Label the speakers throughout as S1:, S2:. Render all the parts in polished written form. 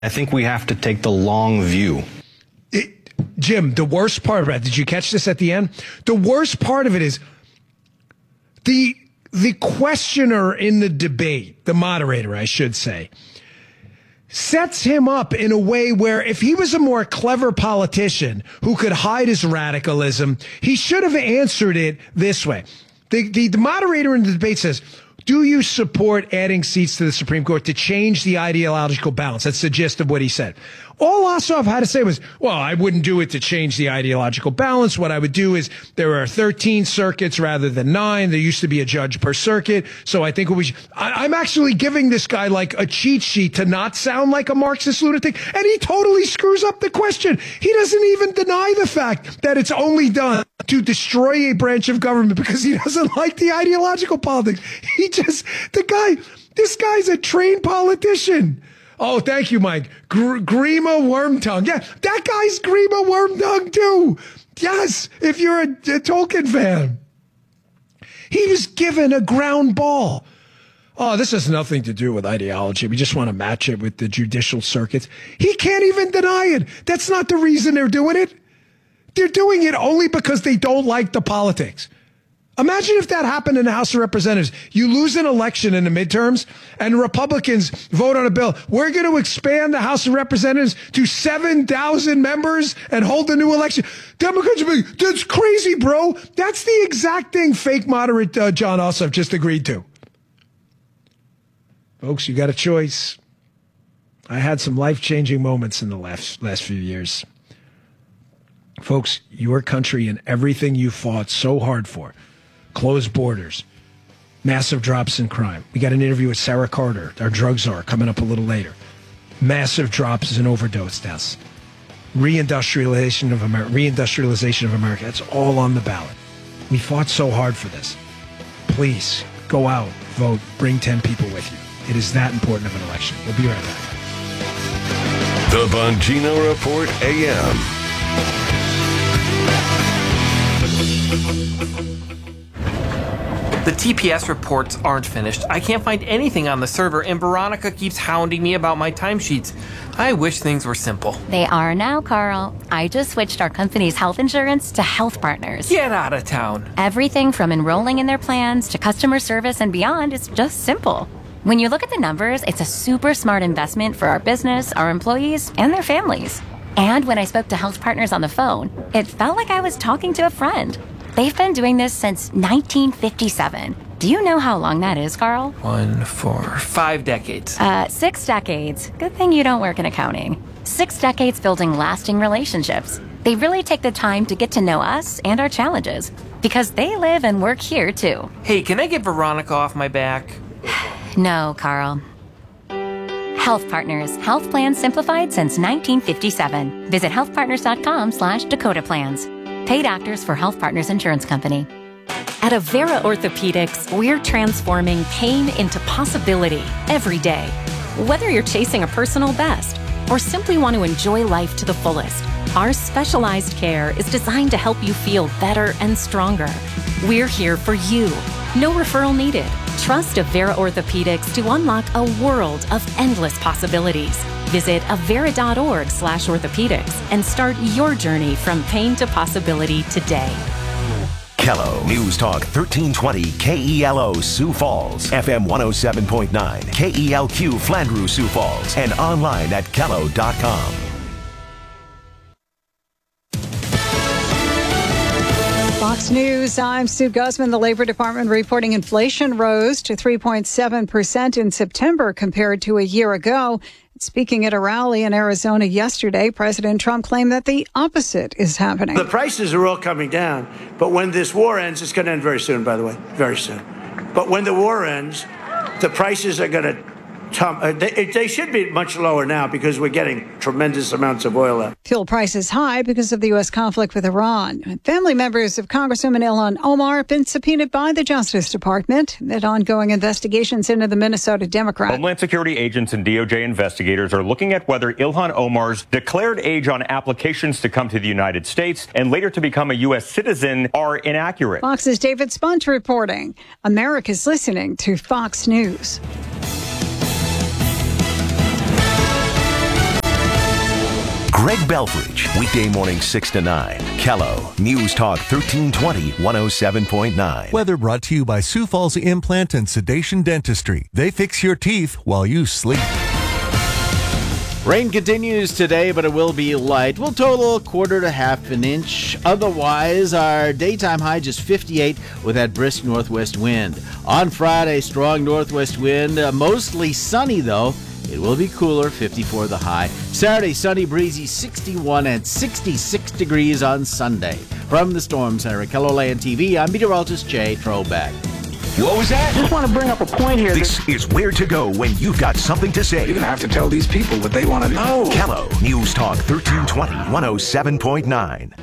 S1: I think we have to take the long view.
S2: Jim, the worst part of it, did you catch this at the end? The worst part of it is the questioner in the debate, the moderator, I should say, sets him up in a way where if he was a more clever politician who could hide his radicalism, he should have answered it this way. The moderator in the debate says, do you support adding seats to the Supreme Court to change the ideological balance? That's the gist of what he said. All Ossoff had to say was, well, I wouldn't do it to change the ideological balance. What I would do is there are 13 circuits rather than 9. There used to be a judge per circuit. So I think I'm actually giving this guy like a cheat sheet to not sound like a Marxist lunatic. And he totally screws up the question. He doesn't even deny the fact that it's only done to destroy a branch of government because he doesn't like the ideological politics. This guy's a trained politician. Oh, thank you, Mike. Grima Wormtongue. Yeah, that guy's Grima Wormtongue, too. Yes, if you're a Tolkien fan. He was given a ground ball. Oh, this has nothing to do with ideology. We just want to match it with the judicial circuits. He can't even deny it. That's not the reason they're doing it. They're doing it only because they don't like the politics. Imagine if that happened in the House of Representatives. You lose an election in the midterms and Republicans vote on a bill. We're going to expand the House of Representatives to 7,000 members and hold a new election. Democrats are like, that's crazy, bro. That's the exact thing fake moderate John Ossoff just agreed to. Folks, you got a choice. I had some life-changing moments in the last few years. Folks, your country and everything you fought so hard for. Closed borders, massive drops in crime. We got an interview with Sarah Carter, our drug czar, coming up a little later. Massive drops in overdose deaths. Reindustrialization of America. It's all on the ballot. We fought so hard for this. Please go out, vote, bring 10 people with you. It is that important of an election. We'll be right back.
S3: The Bongino Report AM.
S4: The TPS reports aren't finished. I can't find anything on the server, and Veronica keeps hounding me about my timesheets. I wish things were simple.
S5: They are now, Carl. I just switched our company's health insurance to Health Partners.
S4: Get out of town.
S5: Everything from enrolling in their plans to customer service and beyond is just simple. When you look at the numbers, it's a super smart investment for our business, our employees, and their families. And when I spoke to Health Partners on the phone, it felt like I was talking to a friend. They've been doing this since 1957. Do you know how long that is, Carl?
S4: 1, 4, 5 decades.
S5: 6 decades. Good thing you don't work in accounting. 6 decades building lasting relationships. They really take the time to get to know us and our challenges because they live and work here, too.
S4: Hey, can I get Veronica off my back?
S5: No, Carl. Health Partners. Health plans simplified since 1957. Visit healthpartners.com/Dakota Plans. Paid actors for Health Partners Insurance Company.
S6: At Avera Orthopedics, we're transforming pain into possibility every day. Whether you're chasing a personal best or simply want to enjoy life to the fullest, our specialized care is designed to help you feel better and stronger. We're here for you. No referral needed. Trust Avera Orthopedics to unlock a world of endless possibilities. Visit avera.org/orthopedics and start your journey from pain to possibility today.
S7: Kello News Talk 1320 KELO Sioux Falls, FM 107.9 KELQ Flandreau Sioux Falls, and online at kello.com.
S8: Fox News, I'm Sue Guzman. The Labor Department reporting inflation rose to 3.7% in September compared to a year ago. Speaking at a rally in Arizona yesterday, President Trump claimed that the opposite is happening.
S9: The prices are all coming down, but when this war ends, it's going to end very soon, by the way, very soon. But when the war ends, the prices are going to they should be much lower now because we're getting tremendous amounts of oil out.
S8: Fuel prices high because of the U.S. conflict with Iran. Family members of Congresswoman Ilhan Omar have been subpoenaed by the Justice Department amid ongoing investigations into the Minnesota Democrat.
S10: Homeland Security agents and DOJ investigators are looking at whether Ilhan Omar's declared age on applications to come to the United States and later to become a U.S. citizen are inaccurate.
S8: Fox's David Spunt reporting. America's listening to Fox News.
S7: Greg Belfridge, weekday morning 6 to 9. Kello, News Talk 1320, 107.9.
S11: Weather brought to you by Sioux Falls Implant and Sedation Dentistry. They fix your teeth while you sleep.
S12: Rain continues today, but it will be light. We'll total 1/4 to 1/2 an inch. Otherwise, our daytime high just 58 with that brisk northwest wind. On Friday, strong northwest wind. Mostly sunny, though. It will be cooler, 54 the high. Saturday, sunny, breezy, 61 and 66 degrees on Sunday. From the Storm Center at KELOLAND TV, I'm meteorologist Jay Troback.
S7: What was that?
S13: Just want to bring up a point here.
S7: This is where to go when you've got something to say.
S13: You're going to have to tell these people what they want to know.
S7: Kello, News Talk 1320, 107.9.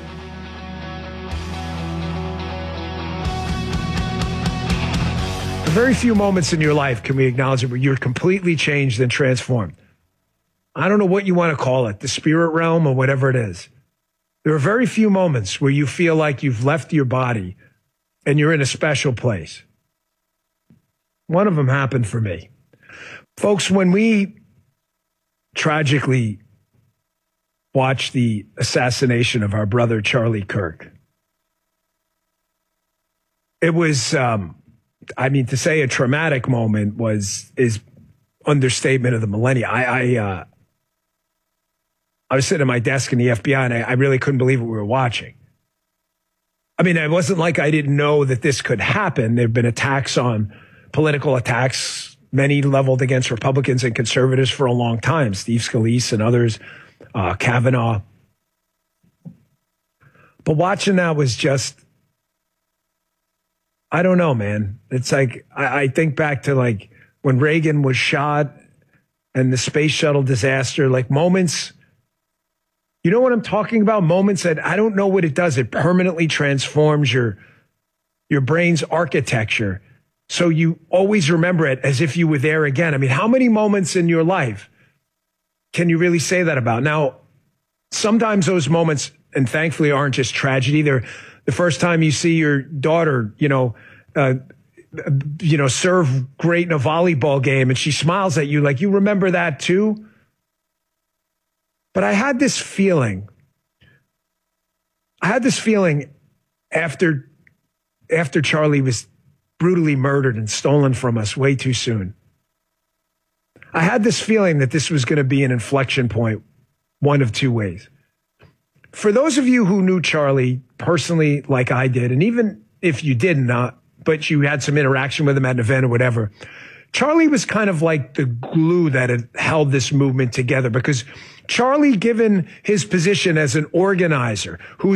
S2: Very few moments in your life can we acknowledge it where you're completely changed and transformed. I don't know what you want to call it, the spirit realm or whatever it is. There are very few moments where you feel like you've left your body and you're in a special place. One of them happened for me. Folks, when we tragically watched the assassination of our brother Charlie Kirk, it was, to say a traumatic moment is understatement of the millennium. I was sitting at my desk in the FBI and I really couldn't believe what we were watching. I mean, it wasn't like I didn't know that this could happen. There have been political attacks, many leveled against Republicans and conservatives for a long time. Steve Scalise and others, Kavanaugh. But watching that was just, I don't know, man. It's like, I think back to like when Reagan was shot and the space shuttle disaster, like moments, you know what I'm talking about? Moments that I don't know what it does. It permanently transforms your brain's architecture. So you always remember it as if you were there again. I mean, how many moments in your life can you really say that about? Now, sometimes those moments, and thankfully aren't just tragedy. They're the first time you see your daughter, serve great in a volleyball game and she smiles at you like, you remember that too? But I had this feeling after Charlie was brutally murdered and stolen from us way too soon. I had this feeling that this was going to be an inflection point, one of two ways. For those of you who knew Charlie personally like I did, and even if you didn't, but you had some interaction with him at an event or whatever, Charlie was kind of like the glue that had held this movement together, because Charlie, given his position as an organizer,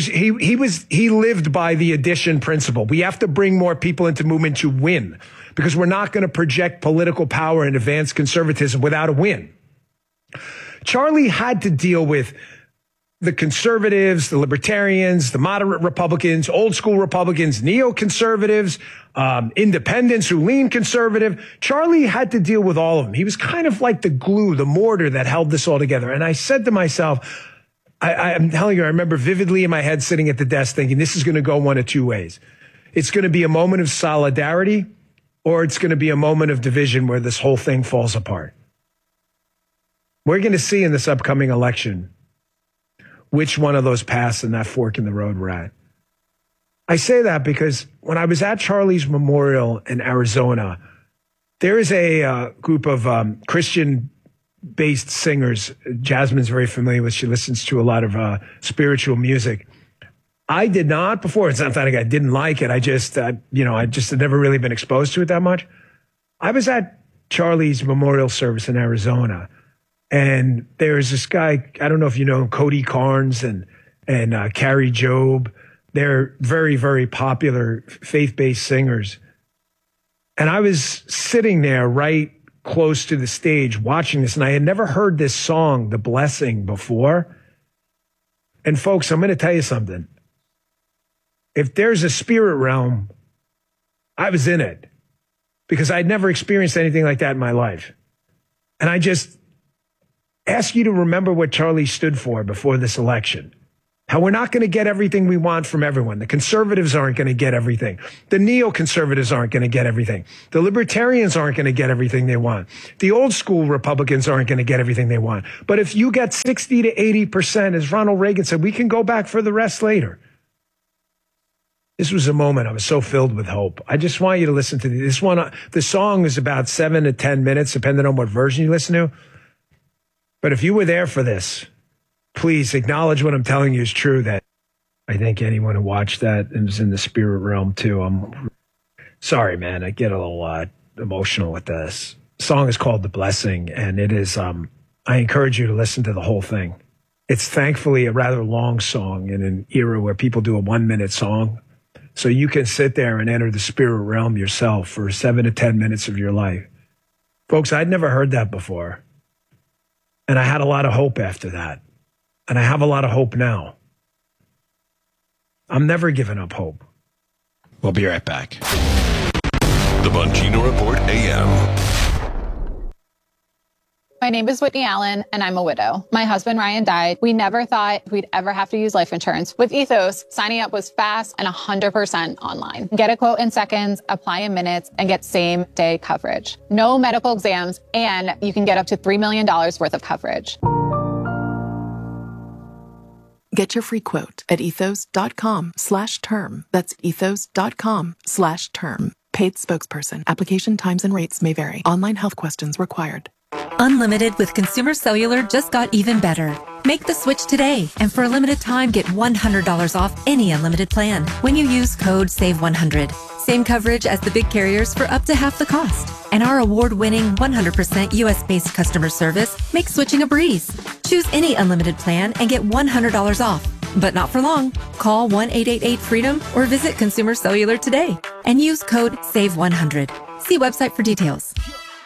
S2: he lived by the addition principle. We have to bring more people into movement to win, because we're not going to project political power and advance conservatism without a win. Charlie had to deal with the conservatives, the libertarians, the moderate Republicans, old school Republicans, neoconservatives, independents who lean conservative. Charlie had to deal with all of them. He was kind of like the glue, the mortar that held this all together. And I said to myself, I'm telling you, I remember vividly in my head sitting at the desk thinking, this is going to go one of two ways. It's going to be a moment of solidarity, or it's going to be a moment of division where this whole thing falls apart. We're going to see in this upcoming election which one of those paths and that fork in the road we're at. I say that because when I was at Charlie's memorial in Arizona, there is a group of Christian-based singers. Jasmine's very familiar with. She listens to a lot of spiritual music. I did not before. It's not that I didn't like it. I just had never really been exposed to it that much. I was at Charlie's memorial service in Arizona, and there's this guy, I don't know if you know him, Cody Carnes and Carrie Job. They're very, very popular faith-based singers. And I was sitting there right close to the stage watching this, and I had never heard this song, The Blessing, before. And folks, I'm going to tell you something. If there's a spirit realm, I was in it, because I'd never experienced anything like that in my life. And I just ask you to remember what Charlie stood for before this election. How we're not going to get everything we want from everyone. The conservatives aren't going to get everything. The neoconservatives aren't going to get everything. The libertarians aren't going to get everything they want. The old school Republicans aren't going to get everything they want. But if you get 60 to 80%, as Ronald Reagan said, we can go back for the rest later. This was a moment I was so filled with hope. I just want you to listen to this one. The song is about 7 to 10 minutes, depending on what version you listen to. But if you were there for this, please acknowledge what I'm telling you is true, that I think anyone who watched that and was in the spirit realm too. I'm sorry, man. I get a little emotional with this. The song is called The Blessing, and it is, I encourage you to listen to the whole thing. It's thankfully a rather long song in an era where people do a 1-minute song. So you can sit there and enter the spirit realm yourself for 7 to 10 minutes of your life. Folks, I'd never heard that before. And I had a lot of hope after that. And I have a lot of hope now. I'm never giving up hope.
S1: We'll be right back.
S3: The Bongino Report AM.
S14: My name is Whitney Allen, and I'm a widow. My husband, Ryan, died. We never thought we'd ever have to use life insurance. With Ethos, signing up was fast and 100% online. Get a quote in seconds, apply in minutes, and get same-day coverage. No medical exams, and you can get up to $3 million worth of coverage.
S15: Get your free quote at ethos.com/term. That's ethos.com/term. Paid spokesperson. Application times and rates may vary. Online health questions required.
S16: Unlimited with Consumer Cellular just got even better. Make the switch today, and for a limited time, get $100 off any unlimited plan when you use code SAVE100. Same coverage as the big carriers for up to half the cost. And our award-winning 100% US-based customer service makes switching a breeze. Choose any unlimited plan and get $100 off. But not for long. Call 1-888-FREEDOM or visit Consumer Cellular today and use code SAVE100. See website for details.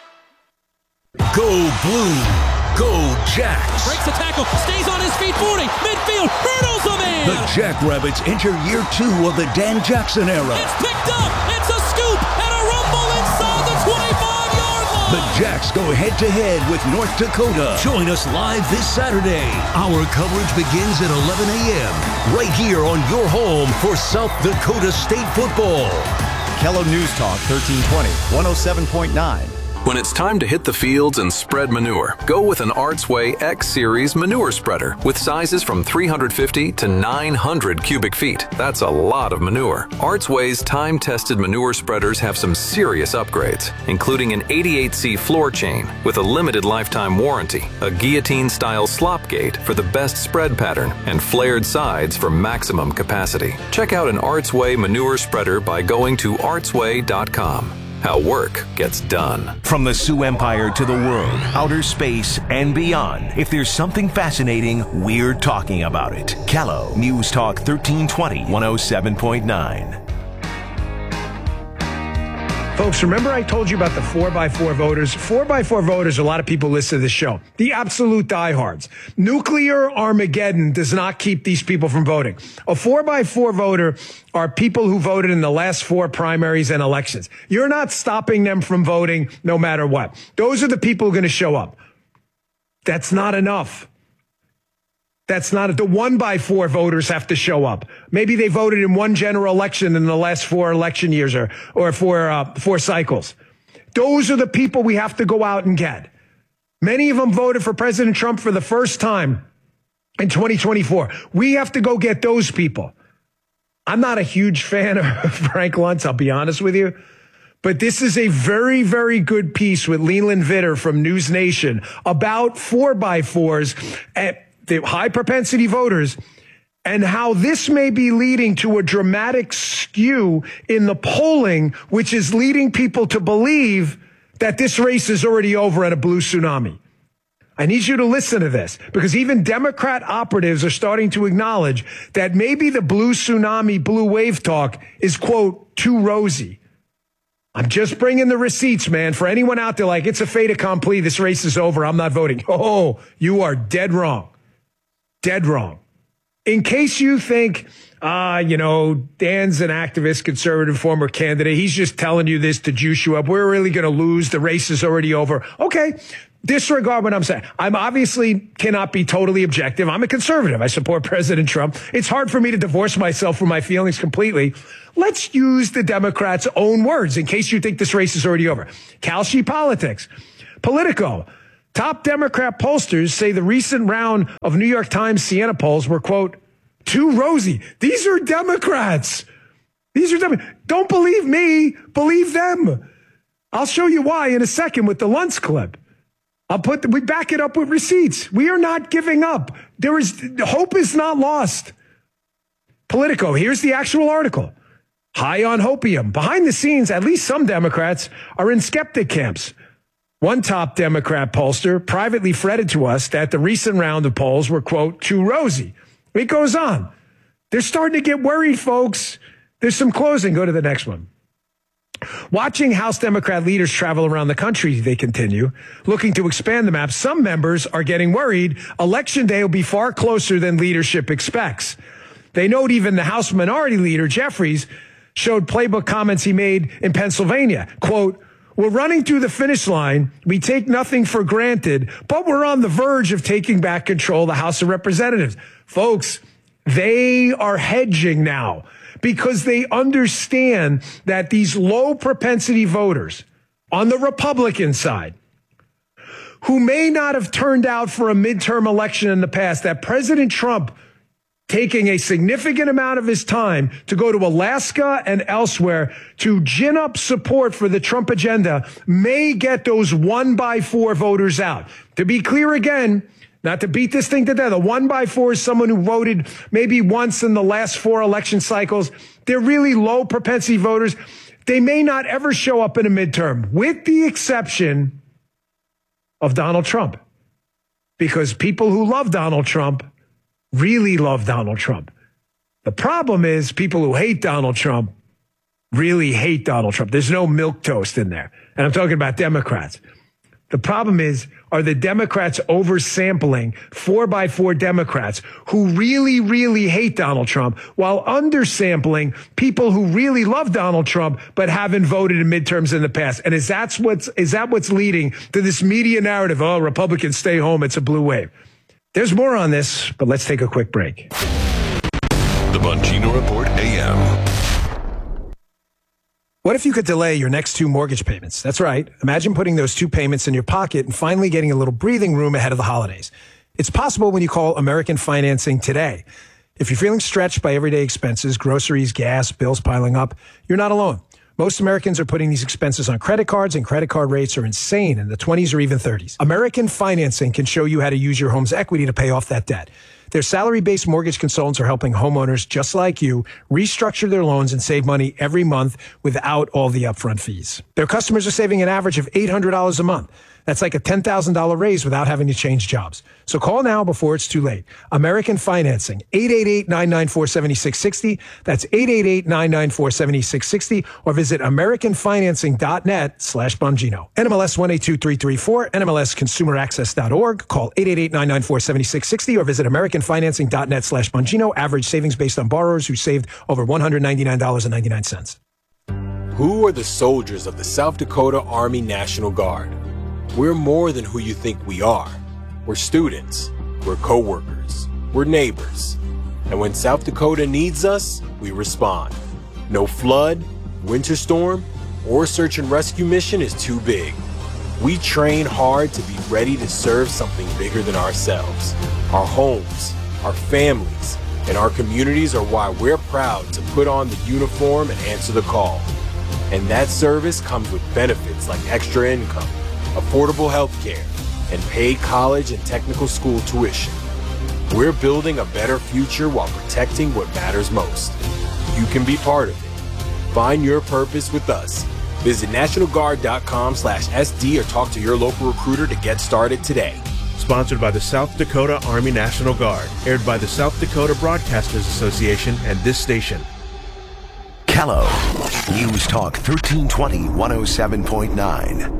S17: Go Blue. Go Jacks.
S18: Breaks the tackle. Stays on his feet. 40. Midfield. Hurdles a man.
S17: The Jackrabbits enter year 2 of the Dan Jackson era.
S18: It's picked up. It's a scoop and a rumble inside the 25-yard line.
S17: The Jacks go head-to-head with North Dakota. Join us live this Saturday. Our coverage begins at 11 a.m. right here on your home for South Dakota State football.
S19: KELO News Talk 1320, 107.9.
S20: When it's time to hit the fields and spread manure, go with an Artsway X-Series manure spreader with sizes from 350 to 900 cubic feet. That's a lot of manure. Artsway's time-tested manure spreaders have some serious upgrades, including an 88C floor chain with a limited lifetime warranty, a guillotine-style slop gate for the best spread pattern, and flared sides for maximum capacity. Check out an Artsway manure spreader by going to artsway.com. How work gets done.
S7: From the Sioux Empire to the world, outer space, and beyond, if there's something fascinating, we're talking about it. KELO News Talk 1320, 107.9.
S2: Folks, remember I told you about the 4x4 voters? 4x4 voters, a lot of people listen to this show. The absolute diehards. Nuclear Armageddon does not keep these people from voting. A 4x4 voter are people who voted in the last 4 primaries and elections. You're not stopping them from voting no matter what. Those are the people who are going to show up. That's not enough. That's not the 1x4 voters have to show up. Maybe they voted in one general election in the last 4 election years or 4 cycles. Those are the people we have to go out and get. Many of them voted for President Trump for the first time in 2024. We have to go get those people. I'm not a huge fan of Frank Luntz, I'll be honest with you. But this is a very, very good piece with Leland Vitter from News Nation about 4x4s at the high propensity voters and how this may be leading to a dramatic skew in the polling, which is leading people to believe that this race is already over and a blue tsunami. I need you to listen to this because even Democrat operatives are starting to acknowledge that maybe the blue tsunami, blue wave talk is, quote, too rosy. I'm just bringing the receipts, man. For anyone out there like, it's a fait accompli, this race is over, I'm not voting. Oh, you are dead wrong. Dead wrong. In case you think, Dan's an activist, conservative, former candidate. He's just telling you this to juice you up. We're really going to lose. The race is already over. Okay. disregard what I'm saying. I'm obviously cannot be totally objective. I'm a conservative. I support President Trump. It's hard for me to divorce myself from my feelings completely. Let's use the Democrats' own words in case you think this race is already over. Kalshi Politics. Politico. Top Democrat pollsters say the recent round of New York Times Siena polls were, quote, too rosy. These are Democrats. Don't believe me. Believe them. I'll show you why in a second with the Luntz clip. We back it up with receipts. We are not giving up. Hope is not lost. Politico, here's the actual article. High on hopium. Behind the scenes, at least some Democrats are in skeptic camps. One top Democrat pollster privately fretted to us that the recent round of polls were, quote, too rosy. It goes on. They're starting to get worried, folks. There's some closing. Go to the next one. Watching House Democrat leaders travel around the country, they continue, looking to expand the map. Some members are getting worried. Election day will be far closer than leadership expects. They note even the House Minority Leader, Jeffries, showed playbook comments he made in Pennsylvania. Quote, we're running through the finish line. We take nothing for granted, but we're on the verge of taking back control of the House of Representatives. Folks, they are hedging now because they understand that these low propensity voters on the Republican side who may not have turned out for a midterm election in the past, that President Trump taking a significant amount of his time to go to Alaska and elsewhere to gin up support for the Trump agenda may get those 1x4 voters out. To be clear again, not to beat this thing to death, a 1x4 is someone who voted maybe once in the last 4 election cycles. They're really low propensity voters. They may not ever show up in a midterm, with the exception of Donald Trump. Because people who love Donald Trump really love Donald Trump. The problem is people who hate Donald Trump really hate Donald Trump. There's no milquetoast in there. And I'm talking about Democrats. The problem is, are the Democrats oversampling 4x4 Democrats who really, really hate Donald Trump while undersampling people who really love Donald Trump but haven't voted in midterms in the past? And is that what's leading to this media narrative? Oh, Republicans stay home. It's a blue wave. There's more on this, but let's take a quick break.
S3: The Bongino Report AM.
S2: What if you could delay your next 2 mortgage payments? That's right. Imagine putting those 2 payments in your pocket and finally getting a little breathing room ahead of the holidays. It's possible when you call American Financing today. If you're feeling stretched by everyday expenses, groceries, gas, bills piling up, you're not alone. Most Americans are putting these expenses on credit cards, and credit card rates are insane in the 20s or even 30s. American Financing can show you how to use your home's equity to pay off that debt. Their salary-based mortgage consultants are helping homeowners just like you restructure their loans and save money every month without all the upfront fees. Their customers are saving an average of $800 a month. That's like a $10,000 raise without having to change jobs. So call now before it's too late. American Financing, 888-994-7660. That's 888-994-7660. Or visit AmericanFinancing.net/Bongino. NMLS 182334, NMLSConsumerAccess.org. Call 888-994-7660 or visit AmericanFinancing.net/Bongino. Average savings based on borrowers who saved over $199.99.
S21: Who are the soldiers of the South Dakota Army National Guard? We're more than who you think we are. We're students, we're co-workers, we're neighbors. And when South Dakota needs us, we respond. No flood, winter storm, or search and rescue mission is too big. We train hard to be ready to serve something bigger than ourselves. Our homes, our families, and our communities are why we're proud to put on the uniform and answer the call. And that service comes with benefits like extra income, affordable health care, and paid college and technical school tuition. We're building a better future while protecting what matters most. You can be part of it. Find your purpose with us. Visit NationalGuard.com/SD or talk to your local recruiter to get started today.
S22: Sponsored by the South Dakota Army National Guard. Aired by the South Dakota Broadcasters Association and this station.
S7: Kello. News Talk 1320 107.9.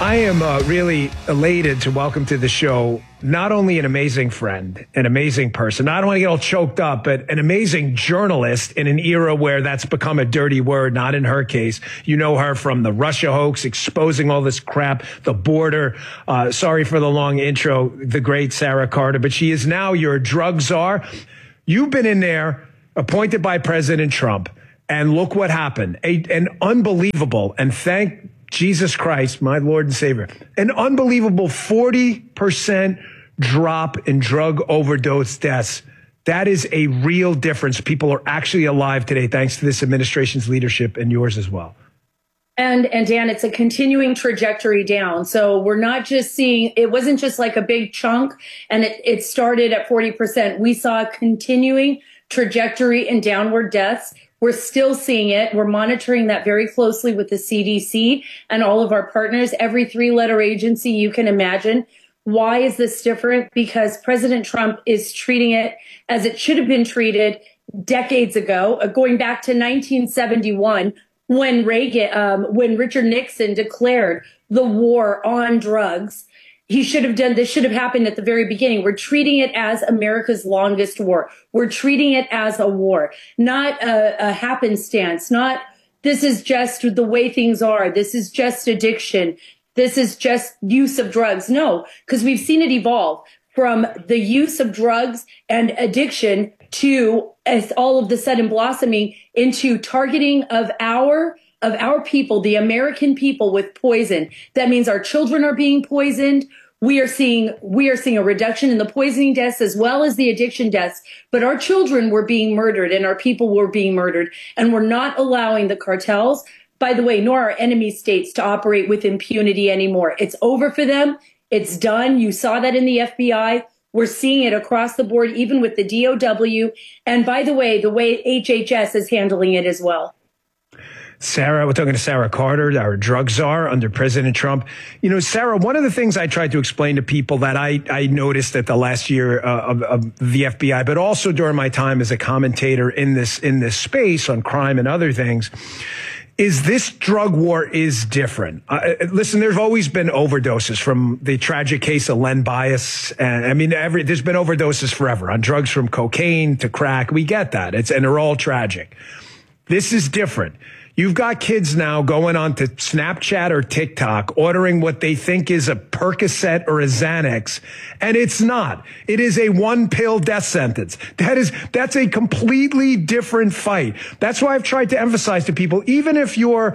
S2: I am really elated to welcome to the show not only an amazing friend, an amazing person, I don't want to get all choked up, but an amazing journalist in an era where that's become a dirty word, not in her case. You know her from the Russia hoax, exposing all this crap, the border. Sorry for the long intro, the great Sarah Carter, but she is now your drug czar. You've been in there, appointed by President Trump, and look what happened. An unbelievable, and thank Jesus Christ, my Lord and Savior, an unbelievable 40% drop in drug overdose deaths. That is a real difference. People are actually alive today thanks to this administration's leadership and yours as well.
S4: And Dan, it's a continuing trajectory down. So we're not just seeing, it wasn't just like a big chunk and it started at 40%. We saw a continuing trajectory in downward deaths. We're still seeing it. We're monitoring that very closely with the CDC and all of our partners, every three-letter agency you can imagine. Why is this different? Because President Trump is treating it as it should have been treated decades ago, going back to 1971, when Richard Nixon declared the war on drugs. This should have happened at the very beginning. We're treating it as America's longest war. We're treating it as a war, not a happenstance, not this is just the way things are. This is just addiction. This is just use of drugs. No, because we've seen it evolve from the use of drugs and addiction to as all of the sudden blossoming into targeting of our people, the American people, with poison. That means our children are being poisoned. We are seeing a reduction in the poisoning deaths as well as the addiction deaths, but our children were being murdered and our people were being murdered, and we're not allowing the cartels, by the way, nor our enemy states, to operate with impunity anymore. It's over for them. It's done. You saw that in the FBI. We're seeing it across the board, even with the DOW. And by the way HHS is handling it as well.
S2: Sarah, we're talking to Sarah Carter, our drug czar under President Trump. You know, Sarah, one of the things I tried to explain to people that I noticed at the last year of the FBI, but also during my time as a commentator in this space on crime and other things, is this drug war is different. Listen, there's always been overdoses, from the tragic case of Len Bias. And I mean, there's been overdoses forever on drugs, from cocaine to crack. We get that. And they're all tragic. This is different. You've got kids now going on to Snapchat or TikTok, ordering what they think is a Percocet or a Xanax, and it's not. It is a one-pill death sentence. That's a completely different fight. That's why I've tried to emphasize to people, even if you're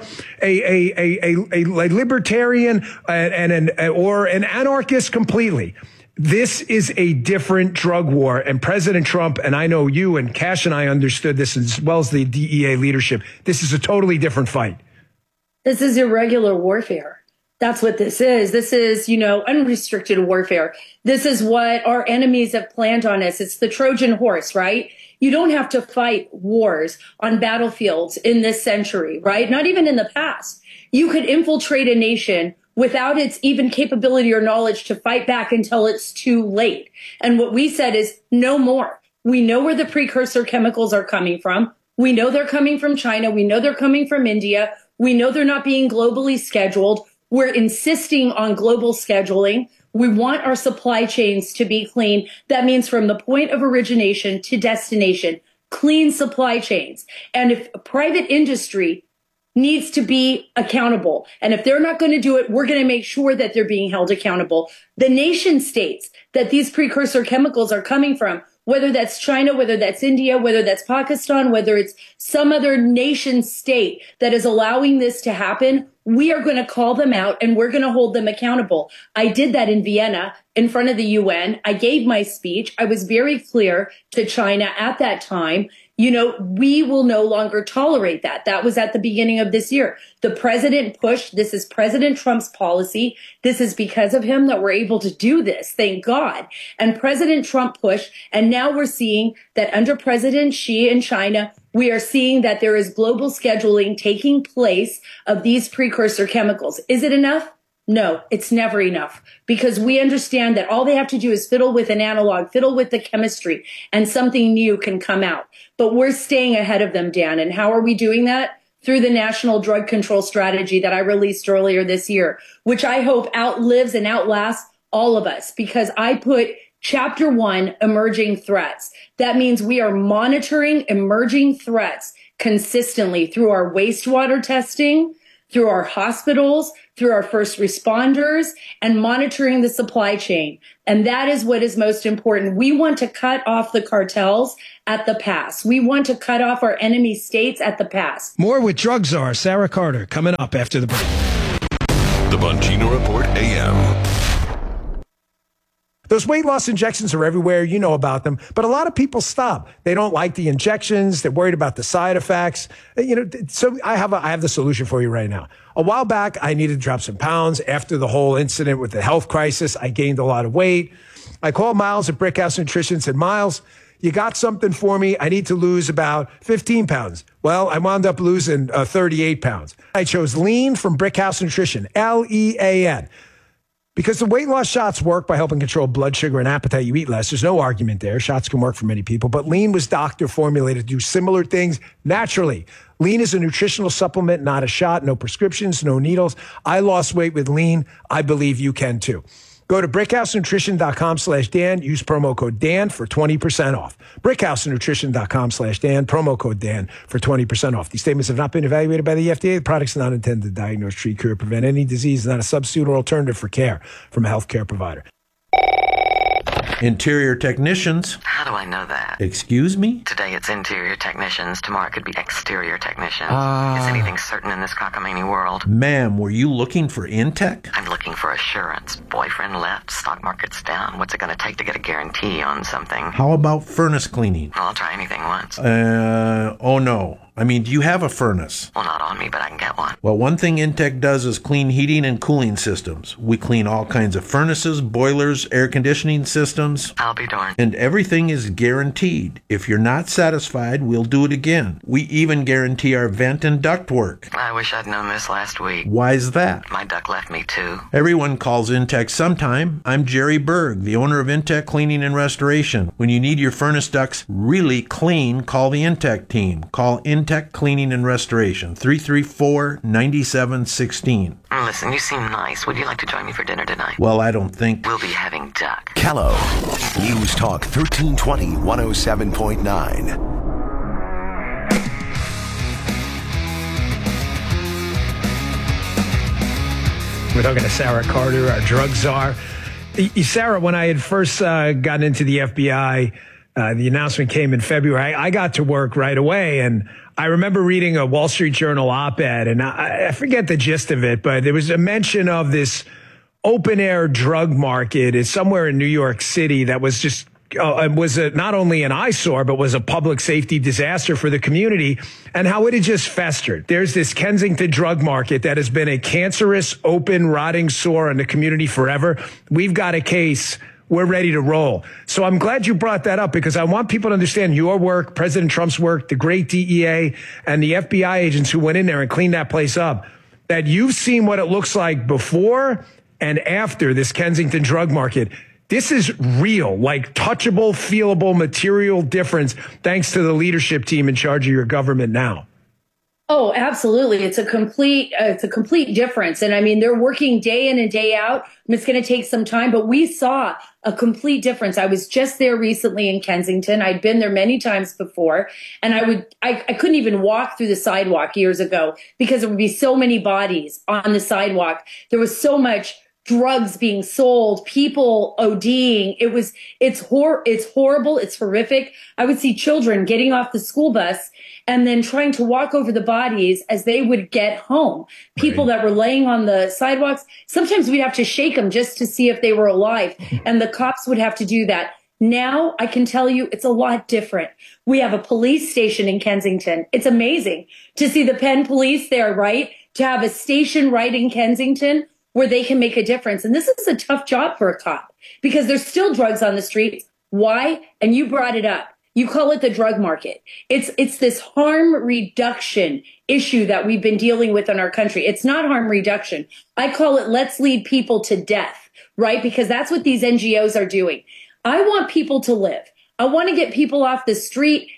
S2: a libertarian or an anarchist completely, this is a different drug war, and President Trump, and I know you and Cash and I understood this as well as the DEA leadership, this is a totally different fight.
S4: This is irregular warfare. That's what this is. This is, unrestricted warfare. This is what our enemies have planned on us. It's the Trojan horse, right? You don't have to fight wars on battlefields in this century, right? Not even in the past. You could infiltrate a nation without its even capability or knowledge to fight back until it's too late. And what we said is no more. We know where the precursor chemicals are coming from. We know they're coming from China. We know they're coming from India. We know they're not being globally scheduled. We're insisting on global scheduling. We want our supply chains to be clean. That means from the point of origination to destination, clean supply chains. And if private industry needs to be accountable, and if they're not going to do it, we're going to make sure that they're being held accountable. The nation states that these precursor chemicals are coming from, whether that's China, whether that's India, whether that's Pakistan, whether it's some other nation state that is allowing this to happen, we are going to call them out and we're going to hold them accountable. I did that in Vienna in front of the UN. I gave my speech. I was very clear to China at that time. We will no longer tolerate that. That was at the beginning of this year. The president pushed. This is President Trump's policy. This is because of him that we're able to do this. Thank God. And President Trump pushed. And now we're seeing that under President Xi in China, we are seeing that there is global scheduling taking place of these precursor chemicals. Is it enough? No, it's never enough, because we understand that all they have to do is fiddle with an analog, fiddle with the chemistry, and something new can come out. But we're staying ahead of them, Dan. And how are we doing that? through the National Drug Control Strategy that I released earlier this year, which I hope outlives and outlasts all of us, because I put Chapter 1, emerging threats. That means we are monitoring emerging threats consistently through our wastewater testing, through our hospitals, through our first responders, and monitoring the supply chain. And that is what is most important. We want to cut off the cartels at the pass. We want to cut off our enemy states at the pass.
S2: More with drug czar Sarah Carter coming up after the break.
S3: The Bongino Report AM.
S5: Those weight loss injections are everywhere. You know about them. But a lot of people stop. They don't like the injections. They're worried about the side effects. So I have the solution for you right now. A while back, I needed to drop some pounds. After the whole incident with the health crisis, I gained a lot of weight. I called Miles at Brickhouse Nutrition and said, Miles, you got something for me? I need to lose about 15 pounds. Well, I wound up losing 38 pounds. I chose Lean from Brickhouse Nutrition, Lean. Because the weight loss shots work by helping control blood sugar and appetite. You eat less. There's no argument there. Shots can work for many people. But Lean was doctor formulated to do similar things naturally. Lean is a nutritional supplement, not a shot. No prescriptions, no needles. I lost weight with Lean. I believe you can too. Go to brickhousenutrition.com/Dan. Use promo code Dan for 20% off. brickhousenutrition.com/Dan. Promo code Dan for 20% off. These statements have not been evaluated by the FDA. The products are not intended to diagnose, treat, cure, prevent any disease. Not a substitute or alternative for care from a healthcare provider.
S6: Interior technicians.
S23: How do I know that?
S6: Excuse me?
S23: Today it's interior technicians. Tomorrow it could be exterior technicians. Is anything certain in this cockamamie world?
S6: Ma'am, were you looking for Intech?
S23: I'm looking for assurance. Boyfriend left, stock market's down. What's it going to take to get a guarantee on something?
S6: How about furnace cleaning?
S23: I'll try anything once.
S6: Oh no. I mean, do you have a furnace?
S23: Well, not on me, but I can get one.
S6: Well, one thing Intech does is clean heating and cooling systems. We clean all kinds of furnaces, boilers, air conditioning systems.
S23: I'll be darned.
S6: And everything is guaranteed. If you're not satisfied, we'll do it again. We even guarantee our vent and duct work.
S23: I wish I'd known this last week.
S6: Why's that?
S23: My duck left me too.
S6: Everyone calls Intech sometime. I'm Jerry Berg, the owner of Intech Cleaning and Restoration. When you need your furnace ducts really clean, call the Intech team. Call Intech Cleaning and Restoration, 334-9716.
S23: Listen, you seem nice. Would you like to join me for dinner tonight?
S6: Well, I don't think...
S23: We'll be having duck.
S7: Kello. News Talk 1320, 107.9.
S2: We're talking to Sarah Carter, our drug czar. Sarah, when I had first gotten into the FBI, the announcement came in February. I got to work right away, and I remember reading a Wall Street Journal op-ed, and I forget the gist of it, but there was a mention of this open-air drug market is somewhere in New York City that was just was not only an eyesore, but was a public safety disaster for the community, and how it had just festered. There's this Kensington drug market that has been a cancerous, open, rotting sore in the community forever. We've got a case. We're ready to roll. So I'm glad you brought that up, because I want people to understand your work, President Trump's work, the great DEA, and the FBI agents who went in there and cleaned that place up, that you've seen what it looks like before and after this Kensington drug market. This is real, like touchable, feelable, material difference, thanks to the leadership team in charge of your government now.
S4: Oh, absolutely. It's a complete difference. And I mean, they're working day in and day out. It's going to take some time, but we saw a complete difference. I was just there recently in Kensington. I'd been there many times before, and I couldn't even walk through the sidewalk years ago because there would be so many bodies on the sidewalk. There was so much drugs being sold, people ODing. It's horrible. It's horrific. I would see children getting off the school bus and then trying to walk over the bodies as they would get home. People that were laying on the sidewalks, sometimes we'd have to shake them just to see if they were alive. And the cops would have to do that. Now I can tell you it's a lot different. We have a police station in Kensington. It's amazing to see the Penn police there, right? To have a station right in Kensington where they can make a difference. And this is a tough job for a cop because there's still drugs on the streets. Why? And you brought it up. You call it the drug market. It's this harm reduction issue that we've been dealing with in our country. It's not harm reduction. I call it let's lead people to death, right? Because that's what these NGOs are doing. I want people to live. I want to get people off the street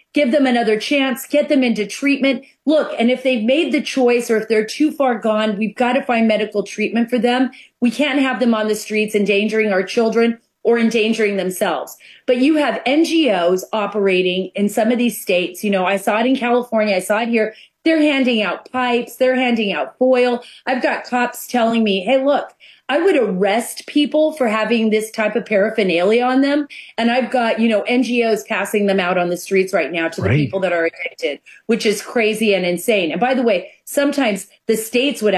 S4: give them another chance, get them into treatment. Look, and if they've made the choice or if they're too far gone, we've got to find medical treatment for them. We can't have them on the streets endangering our children or endangering themselves. But you have NGOs operating in some of these states. You know, I saw it in California. I saw it here. They're handing out pipes. They're handing out foil. I've got cops telling me, hey, look, I would arrest people for having this type of paraphernalia on them. And I've got, you know, NGOs passing them out on the streets right now to the people that are addicted, which is crazy and insane. And by the way, sometimes the states would